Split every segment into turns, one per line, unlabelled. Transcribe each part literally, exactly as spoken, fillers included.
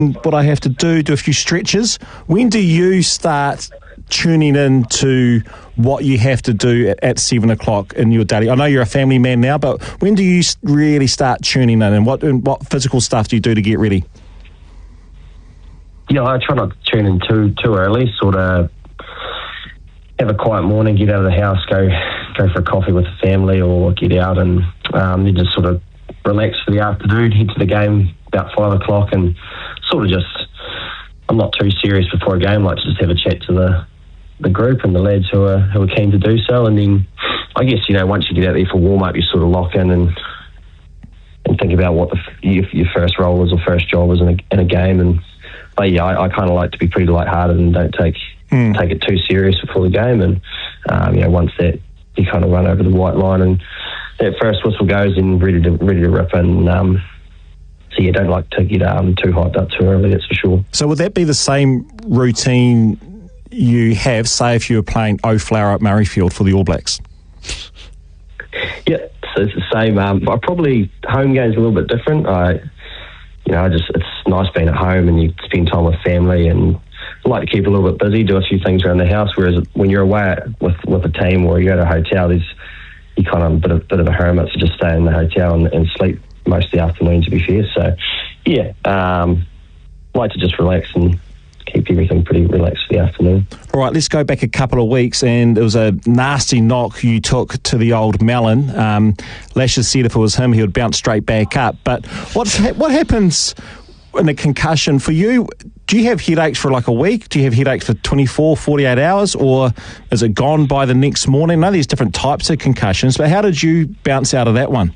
what I have to do, do a few stretches. When do you start tuning in to what you have to do at, at seven o'clock in your daily? I know you're a family man now, but when do you really start tuning in, and what and what physical stuff do you do to get ready?
Yeah, I try not to tune in too too early. Sort of have a quiet morning, get out of the house, go go for a coffee with the family, or get out and um, then just sort of relax for the afternoon. Head to the game about five o'clock, and sort of just, I'm not too serious before a game. I like to just have a chat to the the group and the lads who are who are keen to do so. And then I guess, you know, once you get out there for warm up, you sort of lock in and and think about what the your, your first role is or first job is in a, in a game. And but yeah, I, I kind of like to be pretty lighthearted and don't take mm. take it too serious before the game. And um, you know, once that you kind of run over the white line and that first whistle goes in, ready to ready to rip. And um, so you don't like to get um, too hyped up too early, that's for sure.
So would that be the same routine you have, say, if you were playing O'Flower at Murrayfield for the All Blacks?
Yeah, so it's the same. Um, I probably home games a little bit different. I, you know, I just it's nice being at home and you spend time with family, and I like to keep a little bit busy, do a few things around the house. Whereas when you're away at, with with a team or you're at a hotel, there's you kind of a bit of bit of a hermit, so just stay in the hotel and, and sleep most of the afternoon, to be fair. So, yeah, um, like to just relax and keep everything pretty relaxed for the afternoon.
All right, let's go back a couple of weeks, and it was a nasty knock you took to the old melon. Um, Lashes said if it was him, he would bounce straight back up. But what's, what happens in a concussion for you? Do you have headaches for like a week? Do you have headaches for twenty-four, forty-eight hours? Or is it gone by the next morning? I know there's different types of concussions, but how did you bounce out of that one?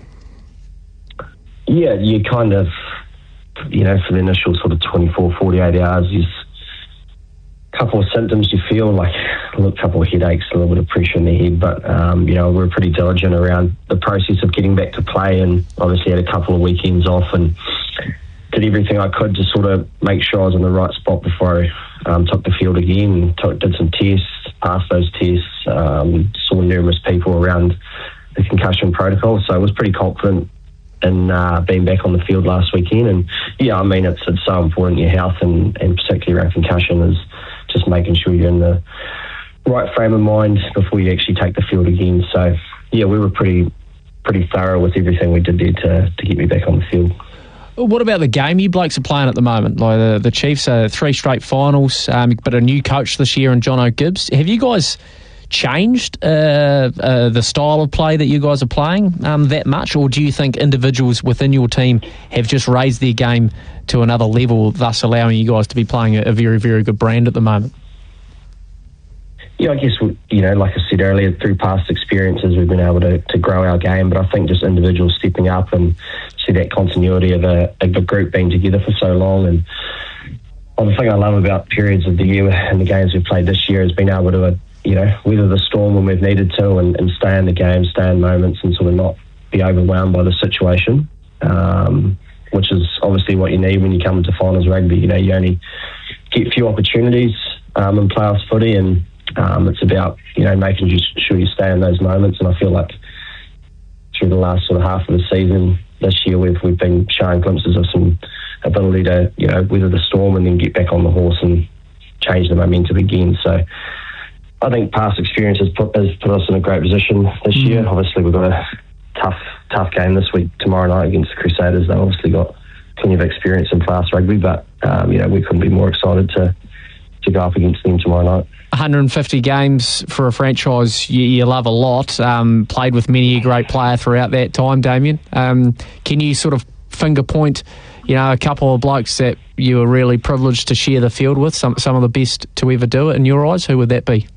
Yeah, you kind of, you know, for the initial sort of twenty-four, forty-eight hours, there's a couple of symptoms you feel, like a couple of headaches, a little bit of pressure in the head. But, um, you know, we're pretty diligent around the process of getting back to play, and obviously had a couple of weekends off and did everything I could to sort of make sure I was in the right spot before I um, took the field again. Took, did some tests, passed those tests, um, saw numerous people around the concussion protocol, so I was pretty confident in uh, being back on the field last weekend. And yeah, I mean, it's it's so important, your health, and, and particularly around concussion, is just making sure you're in the right frame of mind before you actually take the field again. So yeah, we were pretty pretty thorough with everything we did there to, to get me back on the field.
What about the game you blokes are playing at the moment? Like the, the Chiefs are three straight finals, um, but a new coach this year in John O'Gibbs. Have you guys changed uh, uh, the style of play that you guys are playing um, that much, or do you think individuals within your team have just raised their game to another level, thus allowing you guys to be playing a, a very, very good brand at the moment?
Yeah, I guess, you know, like I said earlier, through past experiences we've been able to, to grow our game, but I think just individuals stepping up and see that continuity of a, of a group being together for so long. And well, the thing I love about periods of the year and the games we've played this year is being able to, uh, you know, weather the storm when we've needed to, and, and stay in the game, stay in moments, and sort of not be overwhelmed by the situation, um, which is obviously what you need when you come into finals rugby. You know, you only get a few opportunities um, in playoffs footy, and um, it's about, you know, making sure you stay in those moments. And I feel like through the last sort of half of the season this year, we've we've been showing glimpses of some ability to, you know, weather the storm and then get back on the horse and change the momentum again. So I think past experience has put, has put us in a great position this mm-hmm. year. Obviously, we've got a tough tough game this week, tomorrow night, against the Crusaders. They've obviously got plenty of experience in fast rugby, but um, you know, we couldn't be more excited to to go up against them tomorrow night.
one hundred fifty games for a franchise you, you love a lot. Um, played with many a great player throughout that time, Damien. Um, can you sort of finger point, you know, a couple of blokes that you were really privileged to share the field with, some some of the best to ever do it in your eyes? Who would that be?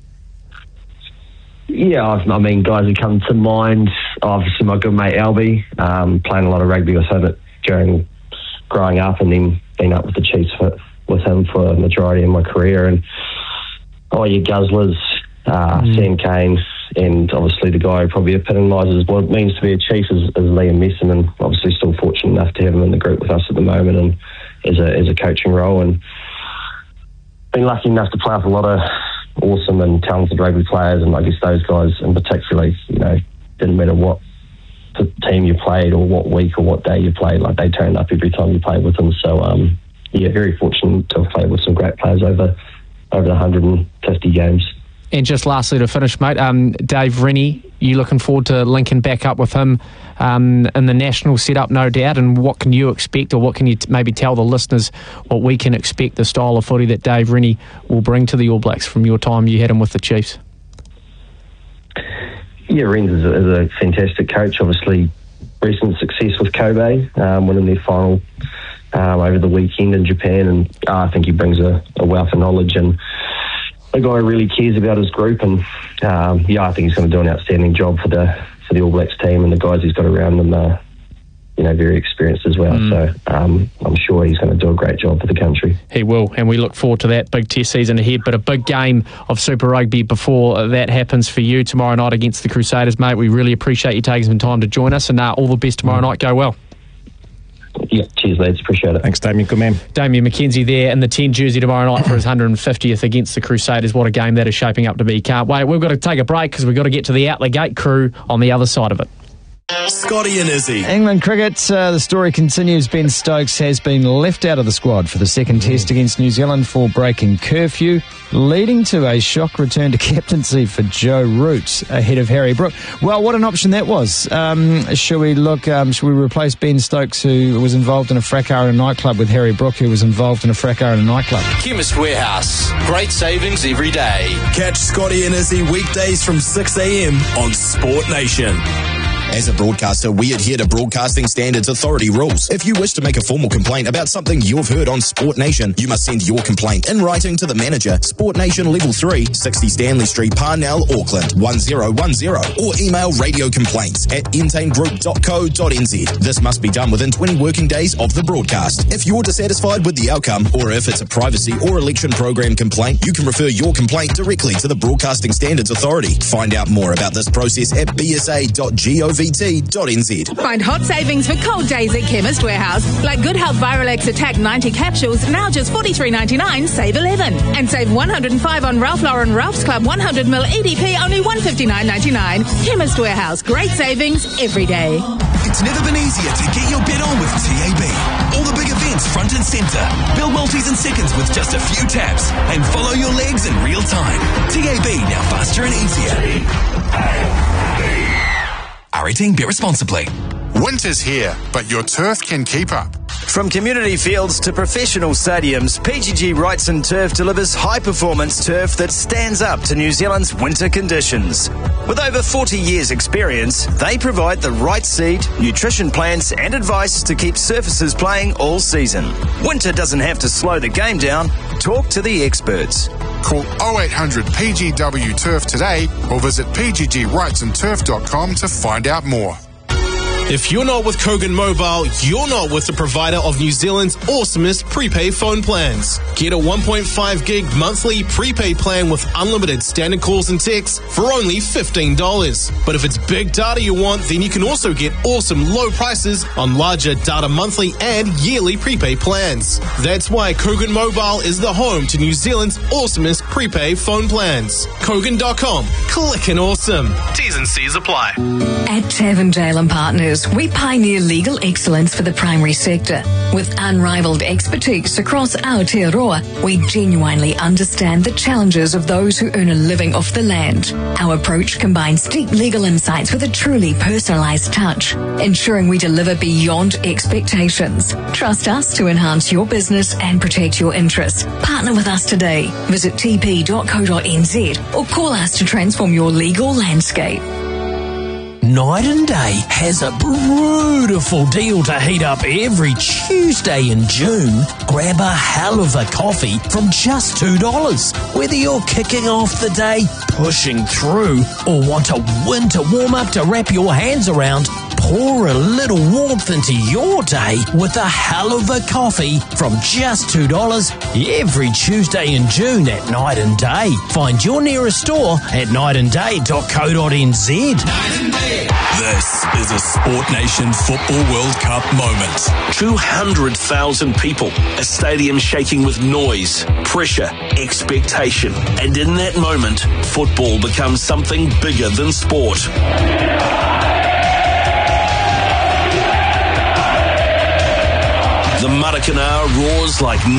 Yeah, I mean, guys who come to mind, obviously my good mate Albie, um, playing a lot of rugby with him during growing up, and then being up with the Chiefs for, with him for the majority of my career. And oh, your Guzzlers, uh, mm. Sam Kane, and obviously the guy who probably epitomises what it means to be a Chief is, is Liam Messon, and obviously still fortunate enough to have him in the group with us at the moment, and as a as a coaching role, and been lucky enough to play with a lot of awesome and talented rugby players. And I guess those guys in particular, you know, didn't matter what team you played or what week or what day you played, like they turned up every time you played with them. So um, yeah, very fortunate to have played with some great players over over the one hundred fifty games.
And just lastly to finish, mate, um, Dave Rennie, you looking forward to linking back up with him um, in the national setup, no doubt, and what can you expect, or what can you t- maybe tell the listeners what we can expect, the style of footy that Dave Rennie will bring to the All Blacks from your time you had him with the Chiefs?
Yeah, Rennes is a, is a fantastic coach. Obviously, recent success with Kobe, um, winning their final um, over the weekend in Japan, and uh, I think he brings a, a wealth of knowledge and a guy who really cares about his group, and um, yeah, I think he's going to do an outstanding job for the for the All Blacks team, and the guys he's got around him are, you know, very experienced as well. Mm. So um, I'm sure he's going to do a great job for the country.
He will, and we look forward to that big test season ahead. But a big game of Super Rugby before that happens for you tomorrow night against the Crusaders, mate. We really appreciate you taking some time to join us, and uh, all the best tomorrow mm. night. Go well.
Yeah, cheers, lads. Appreciate it.
Thanks, Damien. Good man.
Damien McKenzie there in the ten jersey tomorrow night for his one hundred fiftieth against the Crusaders. What a game that is shaping up to be. Can't wait. We've got to take a break because we've got to get to the Out the Gate crew on the other side of it.
Scotty and Izzy.
England cricket, uh, the story continues. Ben Stokes has been left out of the squad for the second test against New Zealand for breaking curfew, leading to a shock return to captaincy for Joe Root ahead of Harry Brook. Well, what an option that was. Um, shall we look, um, shall we replace Ben Stokes, who was involved in a fracas in a nightclub, with Harry Brook, who was involved in a fracas in a nightclub?
Chemist Warehouse. Great savings every day. Catch Scotty and Izzy weekdays from six a.m. on Sport Nation. As a broadcaster, we adhere to Broadcasting Standards Authority rules. If you wish to make a formal complaint about something you've heard on Sport Nation, you must send your complaint in writing to the manager, Sport Nation Level three, sixty Stanley Street, Parnell, Auckland, one zero one zero, or email radio complaints at entain group dot co dot n z. This must be done within twenty working days of the broadcast. If you're dissatisfied with the outcome, or if it's a privacy or election program complaint, you can refer your complaint directly to the Broadcasting Standards Authority. Find out more about this process at b s a dot gov dot n z.
Find hot savings for cold days at Chemist Warehouse, like Good Health Viralex Attack ninety capsules, now just forty-three ninety-nine, save eleven. And save one hundred five on Ralph Lauren Ralph's Club one hundred milliliters E D P, only one fifty-nine ninety-nine. Chemist Warehouse, great savings every day.
It's never been easier to get your bet on with T A B. All the big events front and centre. Build multis in seconds with just a few taps and follow your legs in real time. T A B, now faster and easier. R eighteen, bet responsibly.
Winter's here, but your turf can keep up.
From community fields to professional stadiums, P G G Wrightson Turf delivers high-performance turf that stands up to New Zealand's winter conditions. With over forty years' experience, they provide the right seed, nutrition plans and advice to keep surfaces playing all season. Winter doesn't have to slow the game down. Talk to the experts.
Call oh eight hundred P G W Turf today or visit p g g wrightson turf dot com to find out more.
If you're not with Kogan Mobile, you're not with the provider of New Zealand's awesomest prepaid phone plans. Get a one point five gig monthly prepaid plan with unlimited standard calls and texts for only fifteen dollars. But if it's big data you want, then you can also get awesome low prices on larger data monthly and yearly prepaid plans. That's why Kogan Mobile is the home to New Zealand's awesomest prepaid phone plans. Kogan dot com. Clickin' awesome. T's and C's apply.
At Tavendale and Partners, we pioneer legal excellence for the primary sector. With unrivaled expertise across Aotearoa, we genuinely understand the challenges of those who earn a living off the land. Our approach combines deep legal insights with a truly personalised touch, ensuring we deliver beyond expectations. Trust us to enhance your business and protect your interests. Partner with us today. Visit t p dot co dot n z or call us to transform your legal landscape.
Night and Day has a beautiful deal to heat up every Tuesday in June. Grab a hell of a coffee from just two dollars. Whether you're kicking off the day, pushing through, or want a winter warm-up to wrap your hands around, pour a little warmth into your day with a hell of a coffee from just two dollars every Tuesday in June at Night and Day. Find your nearest store at night and day dot co dot n z.
This is a Sport Nation Football World Cup moment.
two hundred thousand people, a stadium shaking with noise, pressure, expectation. And in that moment, football becomes something bigger than sport. The Maracanã roars like